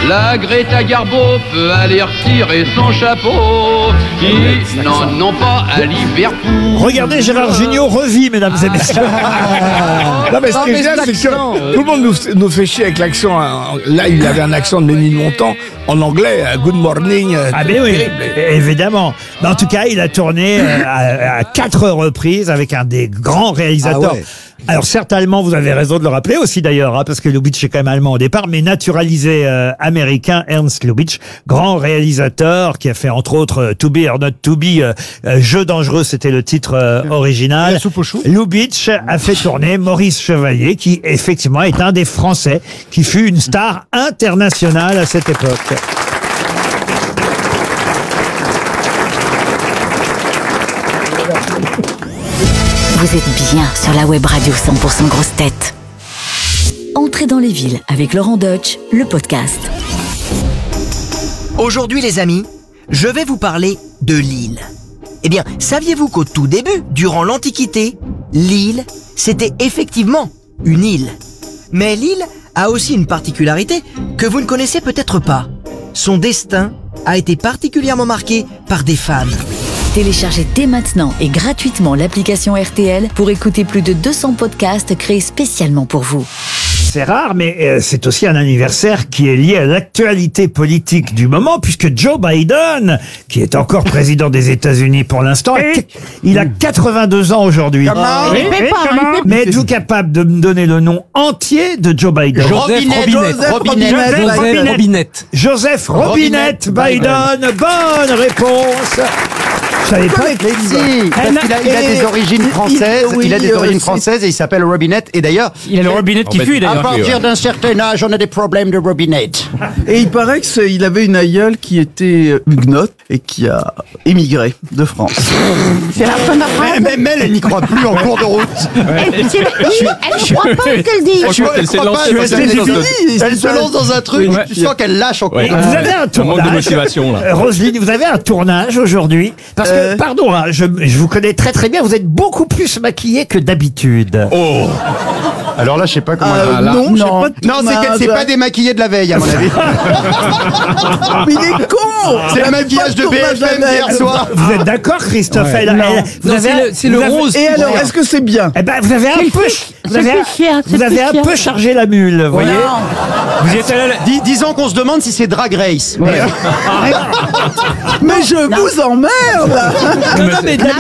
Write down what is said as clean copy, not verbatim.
La Greta Garbo peut aller retirer son chapeau. Ils n'en ont pas à Liverpool. Regardez, Gérard Jugnot revit, mesdames et messieurs. Non, mais ce qui est génial, c'est que tout le monde nous fait chier avec l'accent. Là, il avait un accent de Ménil Montant en anglais. Good morning. Ah ben oui, évidemment. Mais en tout cas, il a tourné à 4 reprises avec un des grands réalisateurs. Ah ouais. Alors certes allemand, vous avez raison de le rappeler aussi d'ailleurs, parce que Lubitsch est quand même allemand au départ, mais naturalisé américain, Ernst Lubitsch, grand réalisateur qui a fait entre autres To Be or Not To Be, Jeu dangereux, c'était le titre original. Lubitsch a fait tourner Maurice Chevalier, qui effectivement est un des Français qui fut une star internationale à cette époque. Vous êtes bien sur la web radio 100% grosses têtes. Entrez dans les villes avec Laurent Deutsch, le podcast. Aujourd'hui les amis, je vais vous parler de Lille. Eh bien, saviez-vous qu'au tout début, durant l'Antiquité, Lille, c'était effectivement une île. Mais Lille a aussi une particularité que vous ne connaissez peut-être pas. Son destin a été particulièrement marqué par des femmes. Téléchargez dès maintenant et gratuitement l'application RTL pour écouter plus de 200 podcasts créés spécialement pour vous. C'est rare, mais c'est aussi un anniversaire qui est lié à l'actualité politique du moment, puisque Joe Biden, qui est encore président des États-Unis pour l'instant, il a 82 ans aujourd'hui. Mais êtes-vous capable de me donner le nom entier de Joe Biden? Joseph Robinette Biden. Bonne réponse. Je savais pas. Si, parce qu'il a des origines françaises. Il a des origines françaises et il s'appelle Robinette. Et d'ailleurs, il a le Robinette qui fuit d'ailleurs. À partir d'un certain âge, on a des problèmes de Robinette. Et il paraît qu'il avait une aïeule qui était huguenote et qui a émigré de France. C'est la fin de la phrase. Même elle n'y croit plus en cours de route. Elle ne croit pas ce qu'elle dit. Je crois qu'elle s'est lancée. Elle se lance dans un truc, tu sens qu'elle lâche en cours. Vous avez un tournage. Manque de motivation là. Roselyne, vous avez un tournage aujourd'hui. Parce que, pardon, hein, je vous connais très très bien, vous êtes beaucoup plus maquillée que d'habitude. Oh. Alors là, je sais pas comment. Non, c'est pas démaquillé de la veille, à mon avis. Mais il est con. C'est le maquillage de BFM d'hier soir. Vous êtes d'accord, Christophe? C'est le rose. Et alors, est-ce que c'est bien? Eh ben, vous avez un peu chargé la mule, vous voyez. Vous y êtes allé. Disons qu'on se demande si c'est Drag Race. Mais je vous emmerde. Non, mais